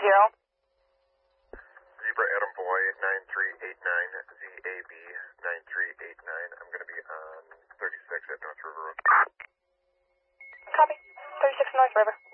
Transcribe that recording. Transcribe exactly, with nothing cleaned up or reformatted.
zero. Zebra Adam Boy nine three eight nine, Z A B nine three eight nine. I'm going to be on thirty-six at North River Road. Copy. thirty-six North River.